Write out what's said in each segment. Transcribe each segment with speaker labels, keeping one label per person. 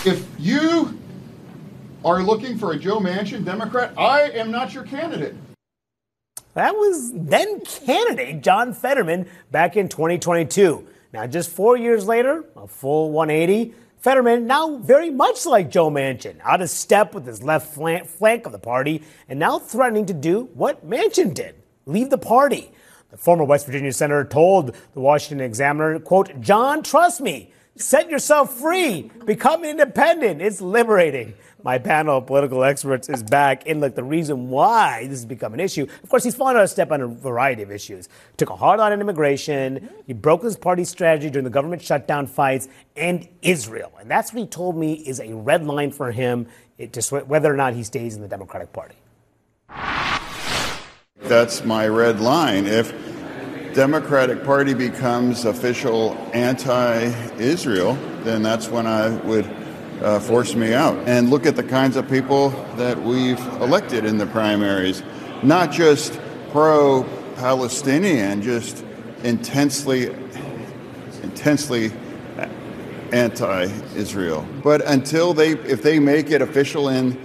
Speaker 1: If you are looking for a Joe Manchin Democrat, I am not your candidate.
Speaker 2: That was then candidate John Fetterman back in 2022. Now, just 4 years later, a full 180, Fetterman now very much like Joe Manchin, out of step with his left flank of the party, and now threatening to do what Manchin did, leave the party. The former West Virginia senator told the Washington Examiner, quote, "John, trust me, set yourself free, become independent. It's liberating." My panel of political experts is back. And look, the reason why this has become an issue, of course, he's fallen out of step on a variety of issues. Took a hard on in immigration. He broke his party strategy during the government shutdown fights and Israel. And that's what he told me is a red line for him, whether or not he stays in the Democratic Party.
Speaker 1: That's my red line. If Democratic Party becomes official anti-Israel, then that's when I would force me out. And look at the kinds of people that we've elected in the primaries. Not just pro-Palestinian, just intensely anti-Israel. But if they make it official in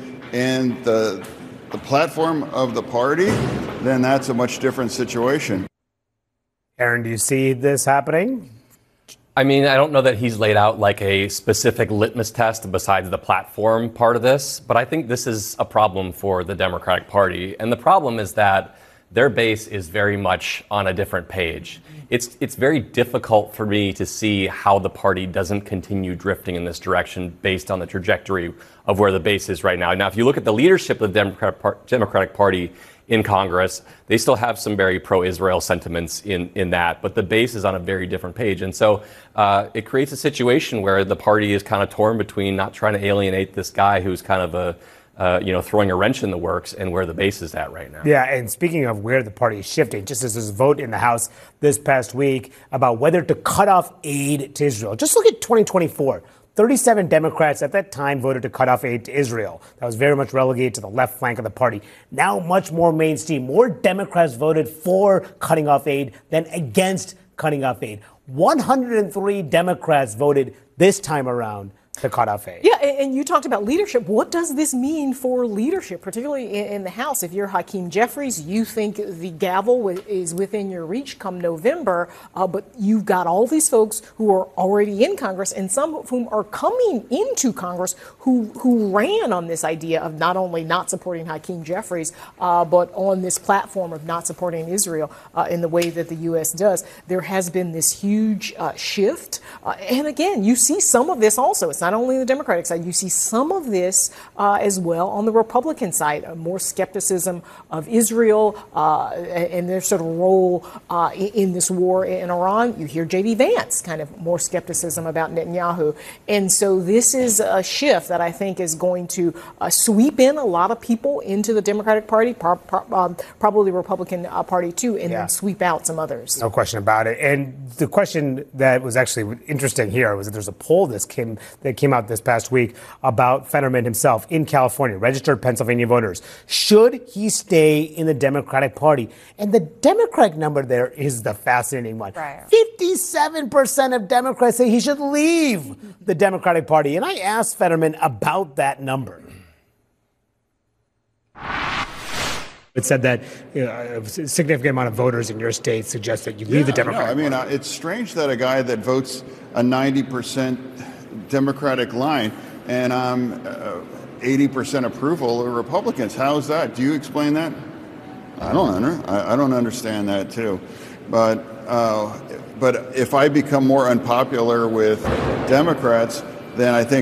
Speaker 1: the platform of the party, then that's a much different situation.
Speaker 2: Aaron, do you see this happening?
Speaker 3: I mean, I don't know that he's laid out like a specific litmus test besides the platform part of this, but I think this is a problem for the Democratic Party. And the problem is that their base is very much on a different page. It's very difficult for me to see how the party doesn't continue drifting in this direction based on the trajectory of where the base is right now. Now, if you look at the leadership of the Democratic Party in Congress, they still have some very pro-Israel sentiments in that, but the base is on a very different page. And so it creates a situation where the party is kind of torn between not trying to alienate this guy who's kind of throwing a wrench in the works and where the base is at right now.
Speaker 2: Yeah, and speaking of where the party is shifting, just as this vote in the House this past week about whether to cut off aid to Israel. Just look at 2024. 37 Democrats at that time voted to cut off aid to Israel. That was very much relegated to the left flank of the party. Now much more mainstream. More Democrats voted for cutting off aid than against cutting off aid. 103 Democrats voted this time around to cut off aid.
Speaker 4: Yeah, and you talked about leadership. What does this mean for leadership, particularly in the House? If you're Hakeem Jeffries, you think the gavel is within your reach come November, but you've got all these folks who are already in Congress and some of whom are coming into Congress who ran on this idea of not only not supporting Hakeem Jeffries, but on this platform of not supporting Israel in the way that the U.S. does. There has been this huge shift. And again, you see some of this also. It's not only the Democratic side. You see some of this as well on the Republican side, more skepticism of Israel and their sort of role in this war in Iran. You hear J.D. Vance kind of more skepticism about Netanyahu. And so this is a shift that I think is going to sweep in a lot of people into the Democratic Party, probably Republican Party too, and then sweep out some others.
Speaker 2: No question about it. And the question that was actually interesting here was that there's a poll that came out this past week about Fetterman himself in California, registered Pennsylvania voters. Should he stay in the Democratic Party? And the Democratic number there is the fascinating one. Right. 57% of Democrats say he should leave the Democratic Party. And I asked Fetterman about that number. It said that a significant amount of voters in your state suggest that you leave the Democratic Party.
Speaker 1: I mean, it's strange that a guy that votes a 90% Democratic line and 80% approval of Republicans. How is that? Do you explain that? I don't understand that too. But if I become more unpopular with Democrats, then I think